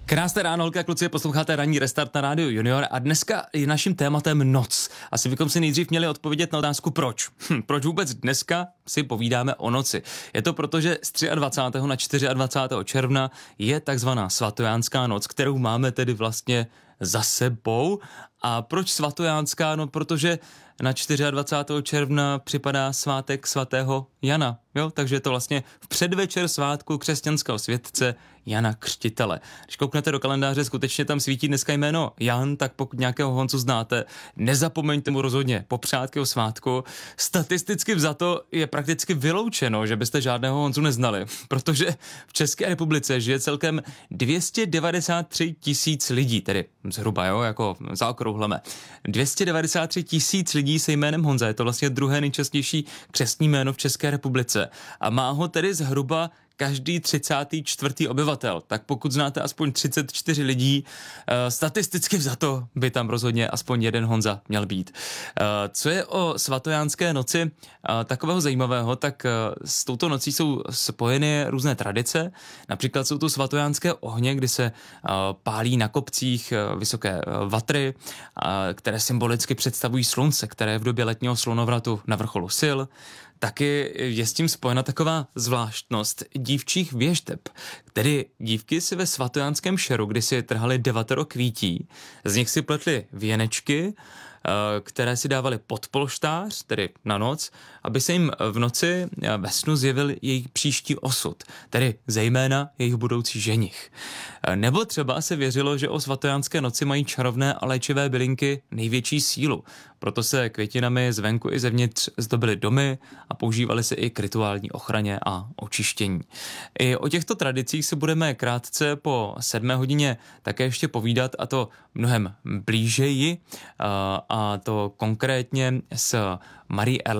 Krásné ráno, holky a kluci, posloucháte ranní Restart na rádiu Junior a dneska je naším tématem noc. Asi bychom si nejdřív měli odpovědět na otázku proč. Proč vůbec dneska si povídáme o noci? Je to proto, že z 23. na 24. června je takzvaná svatojánská noc, kterou máme tedy vlastně za sebou. A proč svatojánská? No, protože na 24. června připadá svátek svatého Jana. Jo? Takže je to vlastně v předvečer svátku křesťanského světce Jana Křtitele. Když kouknete do kalendáře, skutečně tam svítí dneska jméno Jan, tak pokud nějakého Honzu znáte, nezapomeňte mu rozhodně popřát k jeho svátku. Statisticky vzato je prakticky vyloučeno, že byste žádného Honzu neznali, protože v České republice žije celkem 293 000 lidí, tedy zhruba, jo, jako zaokrouhleme. 293 000 lidí se jménem Honza, je to vlastně druhé nejčastější křestní jméno v České republice a má ho tedy zhruba každý 34. obyvatel. Tak pokud znáte aspoň 34 lidí, statisticky vzato by tam rozhodně aspoň jeden Honza měl být. Co je o svatojánské noci takového zajímavého, tak s touto nocí jsou spojeny různé tradice. Například jsou to svatojánské ohně, kdy se pálí na kopcích vysoké vatry, které symbolicky představují slunce, které je v době letního slunovratu na vrcholu sil. Taky je s tím spojena taková zvláštnost dívčích věšteb, tedy dívky si ve svatojánském šeru, kdy si trhali 9 kvítí, z nich si pletly věnečky, které si dávali pod polštář, tedy na noc, aby se jim v noci ve snu zjevil jejich příští osud, tedy zejména jejich budoucí ženich. Nebo třeba se věřilo, že o svatojánské noci mají čarovné a léčivé bylinky největší sílu, proto se květinami zvenku i zevnitř zdobily domy a používaly se i k rituální ochraně a očištění. I o těchto tradicích se budeme krátce po 7 hodině také ještě povídat, a to mnohem blížeji, a to konkrétně s Marie